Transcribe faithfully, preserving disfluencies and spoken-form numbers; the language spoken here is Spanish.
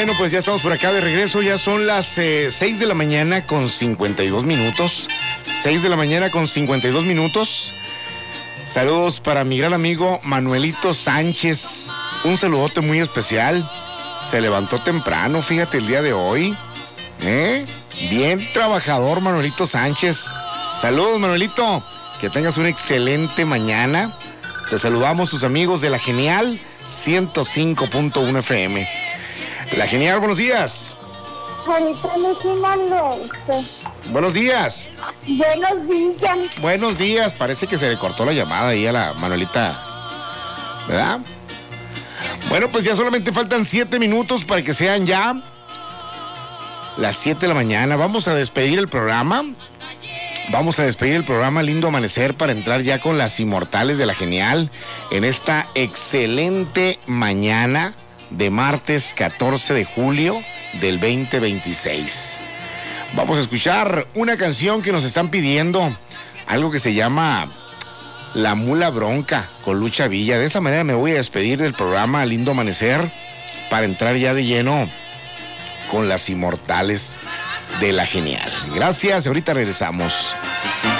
Bueno, pues ya estamos por acá de regreso. Ya son las eh, seis de la mañana con cincuenta y dos minutos. seis de la mañana con cincuenta y dos minutos. Saludos para mi gran amigo Manuelito Sánchez. Un saludote muy especial. Se levantó temprano, fíjate, el día de hoy. ¿Eh? Bien trabajador, Manuelito Sánchez. Saludos, Manuelito. Que tengas una excelente mañana. Te saludamos tus amigos de La Genial ciento cinco punto uno F M. La Genial, buenos días. Buenos días. Buenos días. Buenos días. Parece que se le cortó la llamada ahí a la Manuelita, ¿verdad? Bueno, pues ya solamente faltan siete minutos para que sean ya las siete de la mañana. Vamos a despedir el programa. Vamos a despedir el programa Lindo Amanecer para entrar ya con las inmortales de La Genial en esta excelente mañana de martes catorce de julio del veinte veintiséis. Vamos a escuchar una canción que nos están pidiendo, algo que se llama La Mula Bronca con Lucha Villa. De esa manera me voy a despedir del programa Lindo Amanecer para entrar ya de lleno con las inmortales de La Genial. Gracias, ahorita regresamos.